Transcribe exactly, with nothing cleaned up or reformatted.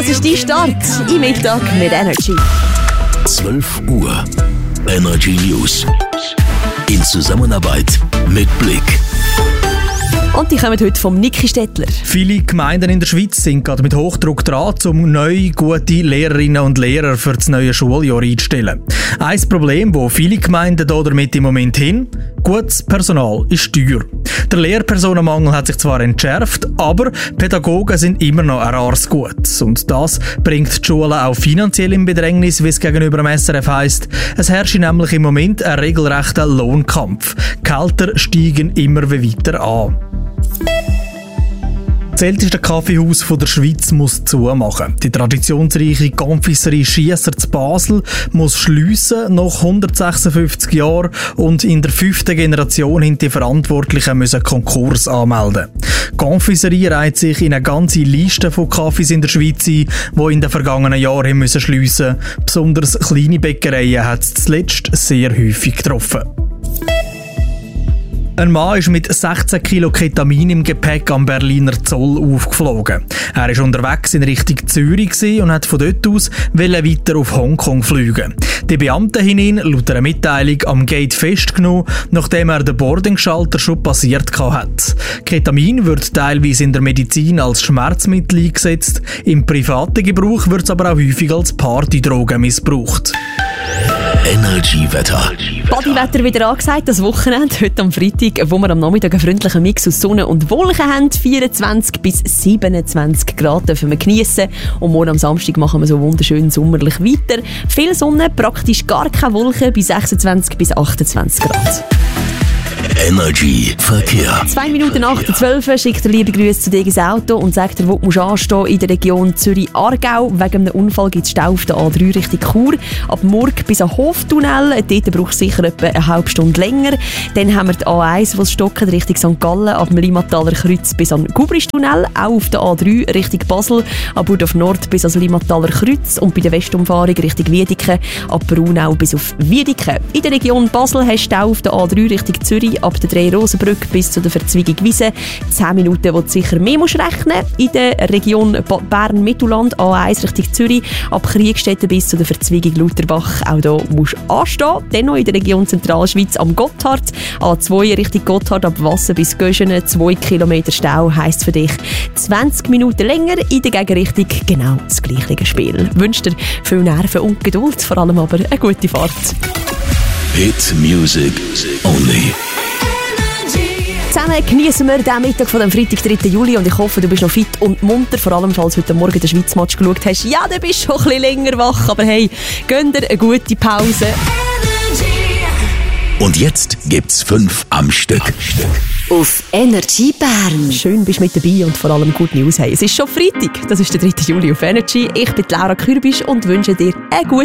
Das ist die Start im Mittag mit Energy. zwölf Uhr. Energy News. In Zusammenarbeit mit Blick. Und die kommen heute vom Niki Stettler. Viele Gemeinden in der Schweiz sind gerade mit Hochdruck dran, um neue, gute Lehrerinnen und Lehrer für das neue Schuljahr einzustellen. Ein Problem, das viele Gemeinden hier damit im Moment hin: gutes Personal ist teuer. Der Lehrpersonenmangel hat sich zwar entschärft, aber Pädagogen sind immer noch ein rares Gut. Und das bringt die Schulen auch finanziell in Bedrängnis, wie es gegenüber dem S R F heisst. Es herrscht nämlich im Moment ein regelrechter Lohnkampf. Die Gehälter steigen immer weiter an. Das älteste Kaffeehaus der Schweiz muss zumachen. Die traditionsreiche Confiserie Schiesser zu Basel muss schliessen nach hundertsechsundfünfzig Jahren, und in der fünften Generation haben die Verantwortlichen müssen Konkurs anmelden. Die Confiserie reiht sich in eine ganze Liste von Kaffees in der Schweiz ein, die in den vergangenen Jahren müssen schliessen. Besonders kleine Bäckereien hat es zuletzt sehr häufig getroffen. Ein Mann ist mit sechzehn Kilo Ketamin im Gepäck am Berliner Zoll aufgeflogen. Er war unterwegs in Richtung Zürich und hat von dort aus weiter auf Hongkong fliegen. Die Beamten haben ihn laut einer Mitteilung am Gate festgenommen, nachdem er den Boardingschalter schon passiert hat. Ketamin wird teilweise in der Medizin als Schmerzmittel eingesetzt. Im privaten Gebrauch wird es aber auch häufig als Partydroge missbraucht. Energy-Wetter. Bodywetter wieder angesagt, das Wochenende, heute am Freitag, wo wir am Nachmittag einen freundlichen Mix aus Sonne und Wolken haben. vierundzwanzig bis siebenundzwanzig Grad dürfen wir geniessen. Und morgen am Samstag machen wir so wunderschön sommerlich weiter. Viel Sonne, praktisch gar keine Wolken, bei sechsundzwanzig bis achtundzwanzig Grad. Energy Verkehr. Zwei Minuten nach der zwölf schickt er liebe Grüße zu dir ins Auto und sagt dir, wo du anstehen musst in der Region Zürich-Aargau. Wegen einem Unfall gibt es Stau auf der A drei Richtung Chur. Ab Murg bis an Hoftunnel. Dort braucht es sicher etwa eine halbe Stunde länger. Dann haben wir die A eins, wo es stockt, Richtung Sankt Gallen. Ab dem Limmataler Kreuz bis an Gubristunnel. Auch auf der A drei Richtung Basel. Ab Burdorf Nord bis ans Limmataler Kreuz. Und bei der Westumfahrung Richtung Wiedeke. Ab Braunau bis auf Wiedeke. In der Region Basel hast du Stau auf der A drei Richtung Zürich. Ab der Drei-Rosenbrücke bis zu der Verzweigung Wiese. zehn Minuten, wo du sicher mehr musst rechnen. In der Region Bern-Mittelland, A eins Richtung Zürich, ab Kriegstetten bis zu der Verzweigung Lauterbach. Auch hier musst du anstehen. Dann noch in der Region Zentralschweiz am Gotthard. A zwei Richtung Gotthard, ab Wasser bis Göschenen. zwei Kilometer Stau heisst für dich zwanzig Minuten länger. In der Gegenrichtung genau das gleiche Spiel. Ich wünsche dir viel Nerven und Geduld, vor allem aber eine gute Fahrt. Hit Music Only. Zusammen genießen wir den Mittag von dem Freitag, dritten Juli, und ich hoffe, du bist noch fit und munter, vor allem falls du heute Morgen den Schweiz-Match geschaut hast. Ja, du bist schon ein bisschen länger wach, aber hey, gönn dir eine gute Pause. Und jetzt gibt's fünf am Stück. Auf Energy Bern. Schön bist du mit dabei und vor allem gute News. Hey, es ist schon Freitag, das ist der dritte Juli auf Energy. Ich bin Laura Kürbisch und wünsche dir eine gute